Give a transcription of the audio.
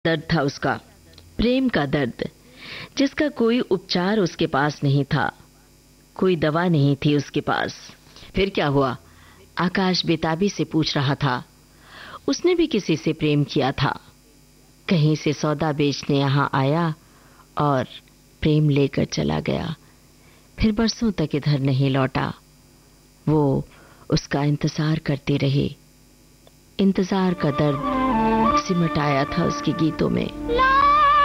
दर्द था उसका, प्रेम का दर्द, जिसका कोई उपचार उसके पास नहीं था, कोई दवा नहीं थी उसके पास। फिर क्या हुआ? आकाश बेताबी से पूछ रहा था। उसने भी किसी से प्रेम किया था, कहीं से सौदा बेचने यहां आया और प्रेम लेकर चला गया। फिर बरसों तक इधर नहीं लौटा। वो उसका इंतजार करती रही। इंतजार का दर्द सिमट आया था उसके गीतों में।